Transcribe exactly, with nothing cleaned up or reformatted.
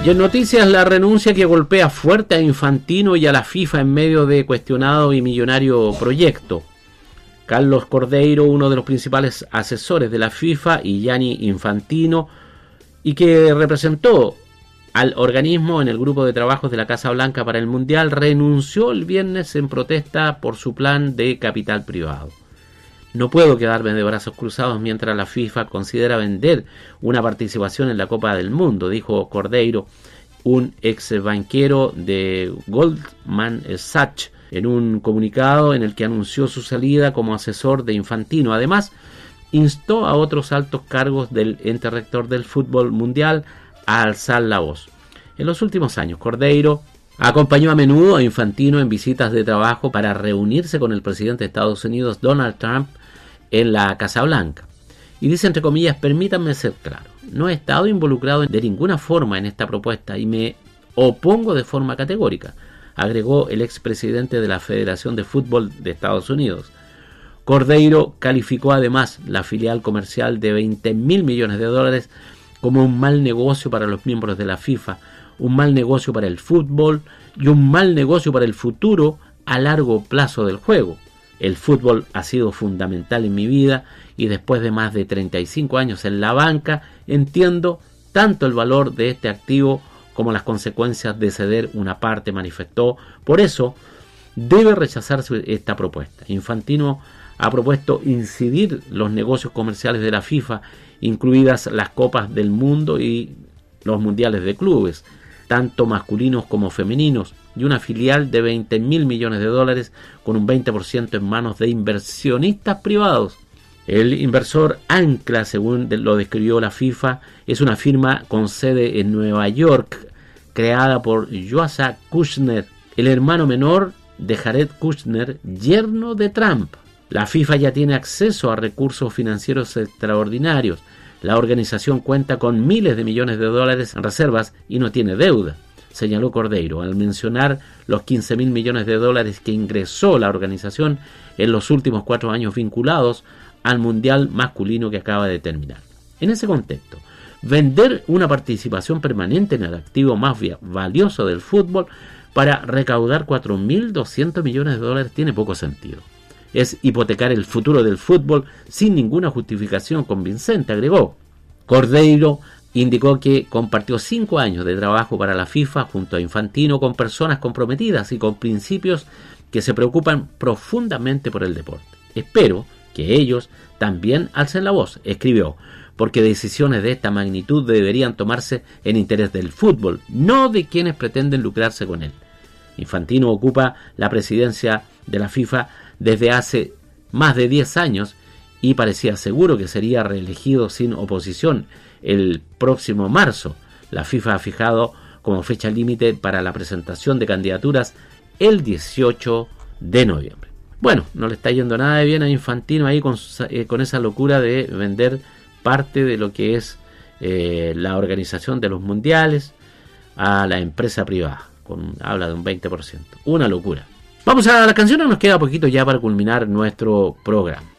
Y en noticias, la renuncia que golpea fuerte a Infantino y a la FIFA en medio de cuestionado y millonario proyecto. Carlos Cordeiro, uno de los principales asesores de la FIFA, y Gianni Infantino, y que representó al organismo en el grupo de trabajos de la Casa Blanca para el Mundial, renunció el viernes en protesta por su plan de capital privado. No puedo quedarme de brazos cruzados mientras la FIFA considera vender una participación en la Copa del Mundo, dijo Cordeiro, un ex banquero de Goldman Sachs, en un comunicado en el que anunció su salida como asesor de Infantino. Además, instó a otros altos cargos del ente rector del fútbol mundial a alzar la voz. En los últimos años, Cordeiro acompañó a menudo a Infantino en visitas de trabajo para reunirse con el presidente de Estados Unidos, Donald Trump, en la Casa Blanca. Y dice entre comillas: permítanme ser claro, no he estado involucrado de ninguna forma en esta propuesta y me opongo de forma categórica, agregó el expresidente de la Federación de Fútbol de Estados Unidos. Cordeiro calificó además la filial comercial de veinte mil millones de dólares como un mal negocio para los miembros de la FIFA, un mal negocio para el fútbol y un mal negocio para el futuro a largo plazo del juego. El fútbol ha sido fundamental en mi vida y después de más de treinta y cinco años en la banca entiendo tanto el valor de este activo como las consecuencias de ceder una parte, manifestó. Por eso debe rechazarse esta propuesta. Infantino ha propuesto incidir los negocios comerciales de la FIFA, incluidas las Copas del Mundo y los Mundiales de Clubes, tanto masculinos como femeninos, y una filial de veinte mil millones de dólares con un veinte por ciento en manos de inversionistas privados. El inversor Ancla, según lo describió la FIFA, es una firma con sede en Nueva York, creada por Joshua Kushner, el hermano menor de Jared Kushner, yerno de Trump. La FIFA ya tiene acceso a recursos financieros extraordinarios. La organización cuenta con miles de millones de dólares en reservas y no tiene deuda, señaló Cordeiro, al mencionar los quince mil millones de dólares que ingresó la organización en los últimos cuatro años vinculados al Mundial masculino que acaba de terminar. En ese contexto, vender una participación permanente en el activo más valioso del fútbol para recaudar cuatro mil doscientos millones de dólares tiene poco sentido. Es hipotecar el futuro del fútbol sin ninguna justificación convincente, agregó. Cordeiro indicó que compartió cinco años de trabajo para la FIFA junto a Infantino con personas comprometidas y con principios que se preocupan profundamente por el deporte. Espero que ellos también alcen la voz, escribió, porque decisiones de esta magnitud deberían tomarse en interés del fútbol, no de quienes pretenden lucrarse con él. Infantino ocupa la presidencia de la FIFA desde hace más de diez años y parecía seguro que sería reelegido sin oposición el próximo marzo. La FIFA ha fijado como fecha límite para la presentación de candidaturas el dieciocho de noviembre. Bueno, no le está yendo nada de bien a Infantino ahí con, eh, con esa locura de vender parte de lo que es eh, la organización de los mundiales a la empresa privada. Con, habla de un veinte por ciento. Una locura. Vamos a la canción, nos queda poquito ya para culminar nuestro programa.